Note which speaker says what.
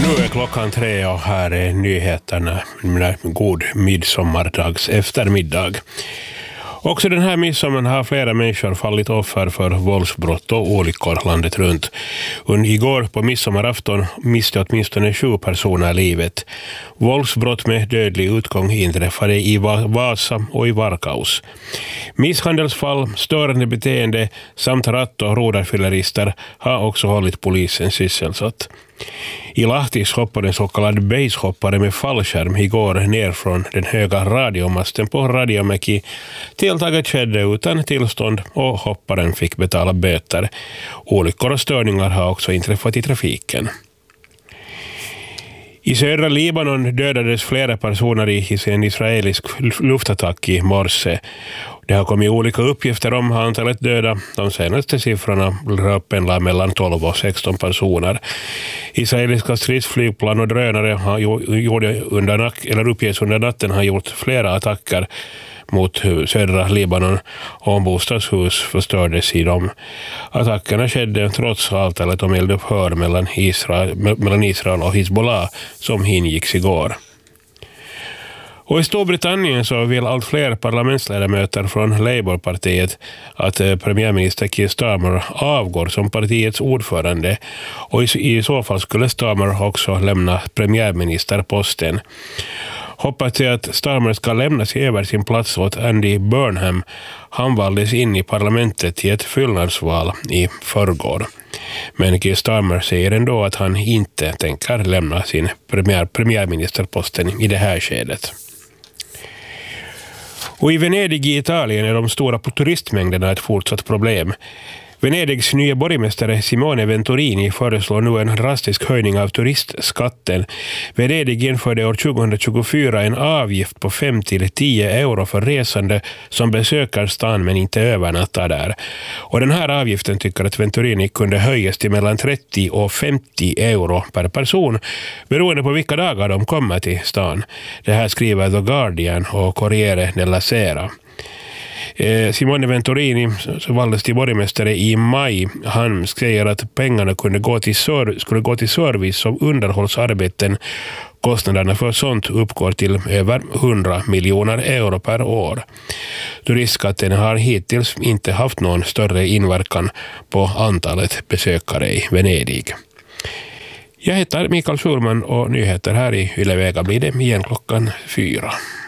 Speaker 1: Nu är klockan 3 och här är nyheterna. God midsommardags eftermiddag. Också den här midsommaren har flera människor fallit offer för våldsbrott och olyckor landet runt. Igår på midsommarafton miste åtminstone 7 personer livet. Våldsbrott med dödlig utgång inträffade i Vasa och i Varkaus. Misshandelsfall, störande beteende samt ratt- och rodarfyllerister har också hållit polisen sysselsatt. I Lahtis hoppade en så kallad basehoppare med fallskärm igår ner från den höga radiomasten på Radiomäki. Tilltaget skedde utan tillstånd och hopparen fick betala böter. Olyckor och störningar har också inträffat i trafiken. I södra Libanon dödades flera personer i en israelisk luftattack i morse. Det har kommit olika uppgifter om antalet döda. De senaste siffrorna pendlar mellan 12 och 16 personer. Israeliska stridsflygplan och drönare uppges under natten har gjort flera attacker mot södra Libanon och bostadshus förstördes i dem. Attackerna skedde trots avtalet om eldupphör mellan Israel och Hizbollah som ingicks igår. Och i Storbritannien så vill allt fler parlamentsledamöter från Labourpartiet att premiärminister Keir Starmer avgår som partiets ordförande, och i så fall skulle Starmer också lämna premiärministerposten. Hoppas är att Starmer ska lämna sig över sin plats åt Andy Burnham. Han valdes in i parlamentet i ett fyllnadsval i förrgår. Men Keir Starmer säger ändå att han inte tänker lämna sin premiärministerposten i det här skedet. Och i Venedig i Italien är de stora turistmängderna ett fortsatt problem. Venedigs nya borgmästare Simone Venturini föreslår nu en drastisk höjning av turistskatten. Venedig införde år 2024 en avgift på 5-10 euro för resande som besöker stan men inte övernattar där. Och den här avgiften tycker att Venturini kunde höjas till mellan 30 och 50 euro per person beroende på vilka dagar de kommer till stan. Det här skriver The Guardian och Corriere della Sera. Simone Venturini valdes till borgmästare i maj. Han säger att pengarna skulle gå till service och underhållsarbeten. Kostnaderna för sånt uppgår till över 100 miljoner euro per år. Turistskatten har hittills inte haft någon större inverkan på antalet besökare i Venedig. Jag heter Mikael Schulman och nyheter här i Yle Vega blir det igen klockan 4.